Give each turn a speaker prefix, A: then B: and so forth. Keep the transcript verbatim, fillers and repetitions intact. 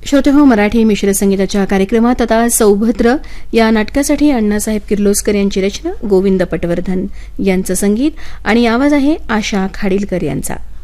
A: श्रोते हो, मराठी मिश्र संगीताच्या कार्यक्रमात आता सौभद्र या नाटकासाठी अण्णासाहेब किर्लोस्कर यांची रचना, गोविंद पटवर्धन यांचं संगीत आणि आवाज आहे आशा खाडीलकर यांचा.